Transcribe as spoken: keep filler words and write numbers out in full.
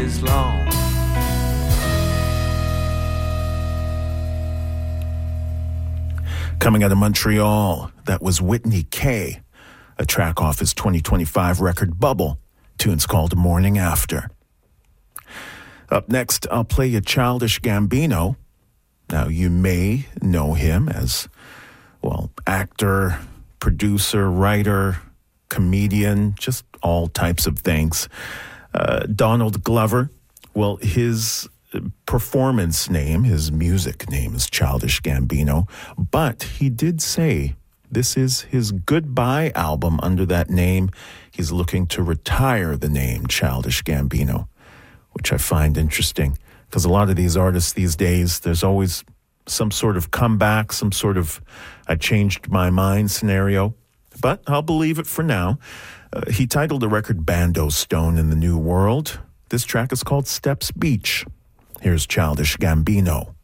is long. Coming out of Montreal, that was Whitney K, a track off his twenty twenty-five record Bubble. Tune's called Morning After. Up next, I'll play you Childish Gambino. Now, you may know him as, well, actor, producer, writer, comedian, just all types of things. Uh, Donald Glover, well, his performance name, his music name is Childish Gambino, but he did say this is his goodbye album under that name. He's looking to retire the name Childish Gambino, which I find interesting because a lot of these artists these days, there's always some sort of comeback, some sort of I changed my mind scenario, but I'll believe it for now. Uh, he titled the record Bando Stone in the New World. This track is called Steps Beach. Here's Childish Gambino.